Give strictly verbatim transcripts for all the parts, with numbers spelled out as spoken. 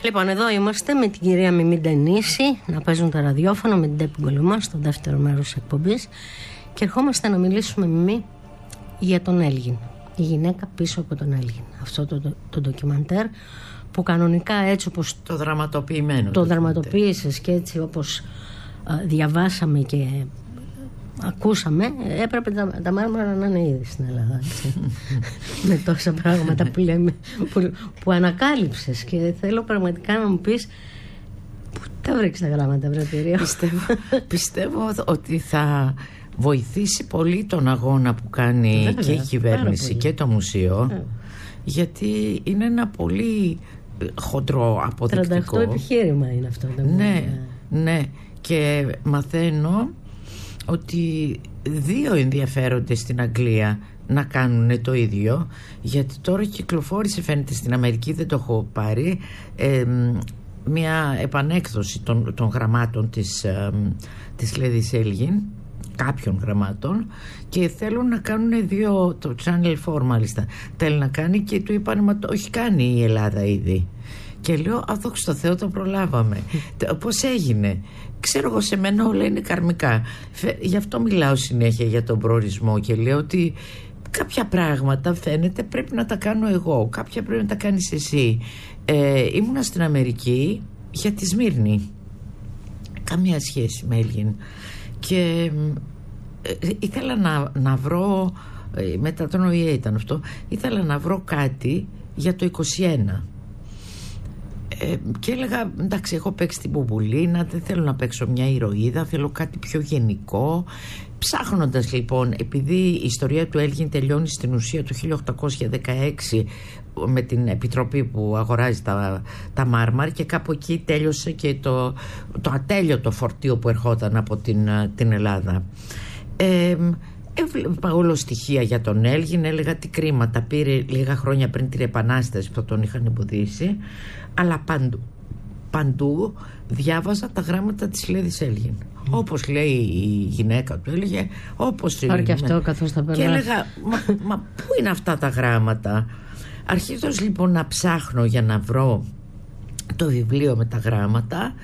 Λοιπόν, εδώ είμαστε με την κυρία Μιμή Ντενίση να παίζουν τα ραδιόφωνα με την Τέπη Γκολουμά στο δεύτερο μέρος της εκπομπής και ερχόμαστε να μιλήσουμε, Μιμή, για τον Έλγιν. Η γυναίκα πίσω από τον Έλγιν. Αυτό το, το, το ντοκιμαντέρ που κανονικά έτσι όπως το δραματοποιημένο το δραματοποίησες και έτσι όπως α, διαβάσαμε και ακούσαμε, έπρεπε τα, τα μάρμαρα να είναι ήδη στην Ελλάδα. Με τόσα πράγματα που λέμε, που, που ανακάλυψες, και θέλω πραγματικά να μου πεις πού τα βρήκες τα γράμματα, βρετηρίο. Πιστεύω, πιστεύω ότι θα βοηθήσει πολύ τον αγώνα που κάνει Βέβαια, και η κυβέρνηση και το μουσείο. Βέβαια. Γιατί είναι ένα πολύ χοντρό αποδεικτικό. τριάντα οκτώ επιχείρημα είναι αυτό. Ναι, ναι. Και μαθαίνω ότι δύο ενδιαφέρονται στην Αγγλία να κάνουν το ίδιο, γιατί τώρα κυκλοφόρησε, φαίνεται στην Αμερική, δεν το έχω πάρει, ε, μια επανέκδοση των, των γραμμάτων της, ε, της Λέδης Έλγιν, κάποιων γραμμάτων, και θέλουν να κάνουν δύο, το Channel φορ μάλιστα θέλει να κάνει, και του είπαν μα το έχει κάνει η Ελλάδα ήδη. Και λέω, α, δόξα τω Θεώ, το προλάβαμε. Πώς έγινε? Ξέρω εγώ, σε μένα όλα είναι καρμικά. Γι' αυτό μιλάω συνέχεια για τον προορισμό και λέω ότι κάποια πράγματα φαίνεται πρέπει να τα κάνω εγώ, κάποια πρέπει να τα κάνεις εσύ. Ε, ήμουνα στην Αμερική για τη Σμύρνη. Καμία σχέση με Έλγιν. Και ε, ήθελα να, να βρω, ε, μετά τον ΟΗΕ ήταν αυτό, ήθελα να βρω κάτι για το είκοσι ένα. Ε, και έλεγα, εντάξει, έχω παίξει την Μπουμπουλίνα, δεν θέλω να παίξω μια ηρωίδα, θέλω κάτι πιο γενικό. Ψάχνοντας λοιπόν, επειδή η ιστορία του Έλγιν τελειώνει στην ουσία το χίλια οκτακόσια δεκαέξι με την επιτροπή που αγοράζει τα, τα μάρμαρ, και κάπου εκεί τέλειωσε και το, το ατέλειωτο φορτίο που ερχόταν από την, την Ελλάδα. Ε, Έβλεπα όλο στοιχεία για τον Έλγιν, έλεγα τι κρίμα, τα πήρε λίγα χρόνια πριν την Επανάσταση που τον είχαν εμποδίσει, αλλά παντού, παντού διάβαζα τα γράμματα της Λέδης Έλγιν. Mm. Όπως λέει η γυναίκα του, έλεγε όπως Πάρε και αυτό καθώς τα περνάς. Και έλεγα, μα, μα πού είναι αυτά τα γράμματα? Αρχίζοντας λοιπόν να ψάχνω για να βρω το βιβλίο με τα γράμματα,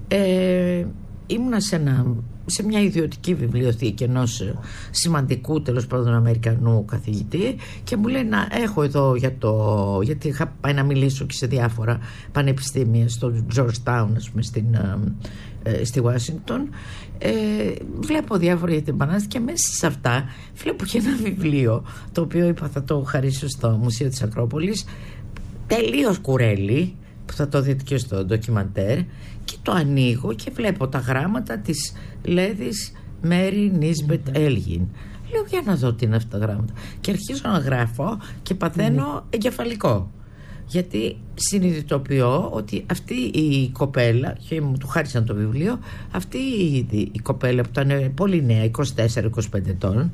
ε, ήμουνα σε, ένα, σε μια ιδιωτική βιβλιοθήκη ενός σημαντικού, τέλος πάντων, Αμερικανού καθηγητή, και μου λέει να έχω εδώ για το, γιατί είχα πάει να μιλήσω και σε διάφορα πανεπιστήμια, στο Georgetown, ας πούμε, στην, ε, στη Ουάσιγκτον. Ε, βλέπω διάφορα για την Επανάσταση, και μέσα σε αυτά βλέπω και ένα βιβλίο το οποίο είπα θα το χαρίσω στο Μουσείο της Ακρόπολης, τελείως κουρέλι, που θα το δείτε και στο ντοκιμαντέρ, και το ανοίγω και βλέπω τα γράμματα της Λέδης Μέρι Νίσμπετ Έλγιν. Λέω, για να δω τι είναι αυτά τα γράμματα, και αρχίζω να γράφω και παθαίνω mm. εγκεφαλικό, γιατί συνειδητοποιώ ότι αυτή η κοπέλα, και μου του χάρισαν το βιβλίο, αυτή η, η κοπέλα που ήταν πολύ νέα, είκοσι τέσσερα είκοσι πέντε ετών,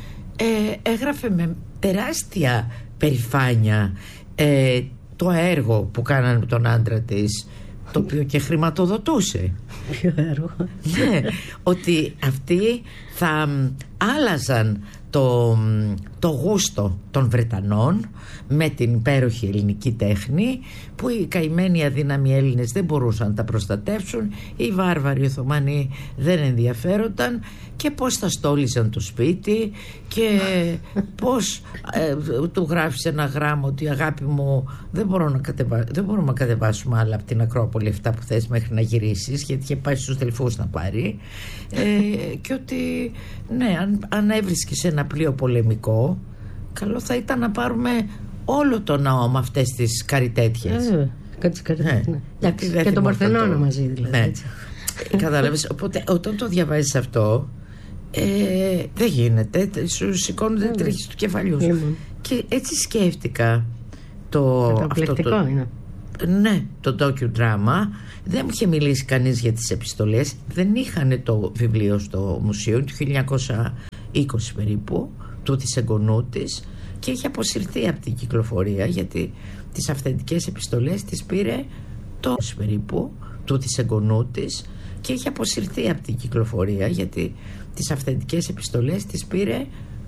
ε, έγραφε με τεράστια περηφάνεια ε, το έργο που κάνανε με τον άντρα της, το οποίο και χρηματοδοτούσε. Ποιο έργο? Ναι, ότι αυτοί θα άλλαζαν το, το γούστο των Βρετανών με την υπέροχη ελληνική τέχνη, που οι καημένοι αδύναμοι Έλληνες δεν μπορούσαν να τα προστατεύσουν, οι βάρβαροι Οθωμανοί δεν ενδιαφέρονταν, και πώς θα στόλιζαν το σπίτι, και πώς ε, του γράφεις ένα γράμμα ότι αγάπη μου, δεν, μπορώ να κατεβα... δεν μπορούμε να κατεβάσουμε άλλα από την Ακρόπολη αυτά που θες μέχρι να γυρίσεις, γιατί είχε πάει στους Δελφούς να πάρει, ε, και ότι ναι, αν, αν έβρισκες ένα πλοίο πολεμικό, καλό θα ήταν να πάρουμε όλο το ναό με αυτές τις καριτέτιες. Ε, κάτι καριτέτιες, ναι. Ναι. Και τον Παρθενώνα μαζί, δηλαδή. Ναι. Κατάλαβες, οπότε όταν το διαβάζεις αυτό, ε, δεν γίνεται, σου σηκώνονται mm. τρίχες του κεφαλιού σου. Mm. Και έτσι σκέφτηκα το, αυτό το, είναι. Ναι, το docudrama. Δεν μου είχε μιλήσει κανείς για τις επιστολές, δεν είχαν το βιβλίο στο μουσείο του χίλια εννιακόσια είκοσι περίπου, του της εγγονού της, και είχε αποσυρθεί από την κυκλοφορία, γιατί τις αυθεντικές επιστολές τις πήρε το περίπου του της εγγονού της, και είχε αποσυρθεί από την κυκλοφορία, γιατί τις αυθεντικές επιστολές τις πήρε